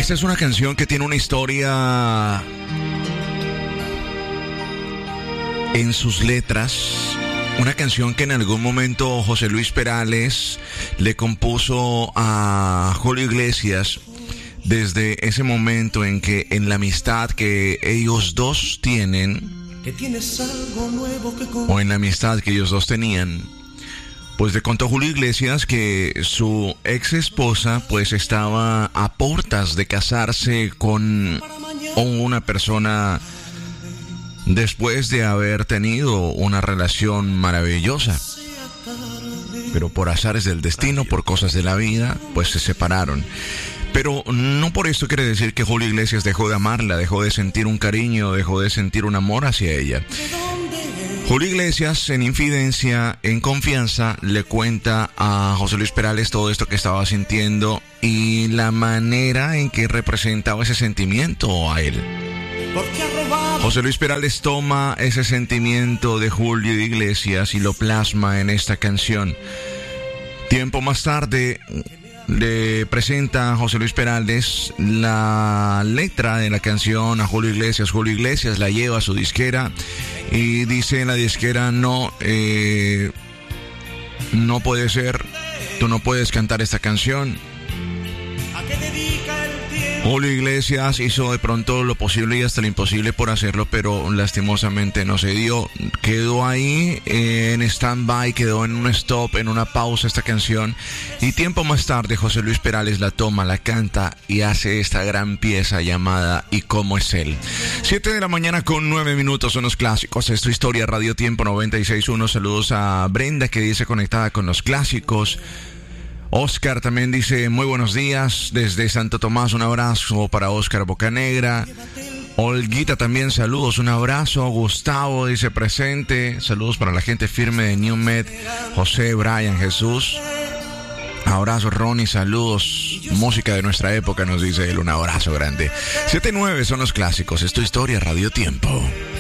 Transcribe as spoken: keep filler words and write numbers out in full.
Esta es una canción que tiene una historia en sus letras. Una canción que en algún momento José Luis Perales le compuso a Julio Iglesias desde ese momento en que en la amistad que ellos dos tienen, que tienes algo nuevo que con... o en la amistad que ellos dos tenían, pues le contó Julio Iglesias que su ex esposa pues estaba a puertas de casarse con una persona después de haber tenido una relación maravillosa. Pero por azares del destino, por cosas de la vida, pues se separaron. Pero no por esto quiere decir que Julio Iglesias dejó de amarla, dejó de sentir un cariño, dejó de sentir un amor hacia ella. Julio Iglesias, en infidencia, en confianza, le cuenta a José Luis Perales todo esto que estaba sintiendo y la manera en que representaba ese sentimiento a él. José Luis Perales toma ese sentimiento de Julio Iglesias y lo plasma en esta canción. Tiempo más tarde le presenta a José Luis Perales la letra de la canción a Julio Iglesias. Julio Iglesias la lleva a su disquera y dice en la disquera: no, eh, no puede ser, tú no puedes cantar esta canción. Julio Iglesias hizo de pronto lo posible y hasta lo imposible por hacerlo, pero lastimosamente no se dio. Quedó ahí eh, en stand-by, quedó en un stop, en una pausa esta canción. Y tiempo más tarde José Luis Perales la toma, la canta y hace esta gran pieza llamada ¿Y cómo es él? Siete de la mañana con nueve minutos son los clásicos. Es tu historia, Radio Tiempo noventa y seis punto uno. Saludos a Brenda, que dice conectada con los clásicos. Oscar también dice muy buenos días desde Santo Tomás, un abrazo para Oscar Bocanegra. Olguita también saludos, un abrazo. Gustavo dice presente, saludos para la gente firme de New Med. José, Brian, Jesús, abrazo. Ronnie, saludos, música de nuestra época, nos dice él, un abrazo grande. Siete nueve son los clásicos, es tu historia, Radio Tiempo.